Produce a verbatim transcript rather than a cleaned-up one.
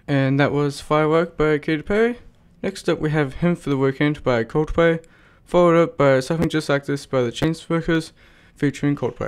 And that was Firework by Katy Perry. Next up we have Hymn for the Weekend by Coldplay, followed up by Something Just Like This by the Chainsmokers featuring Coldplay.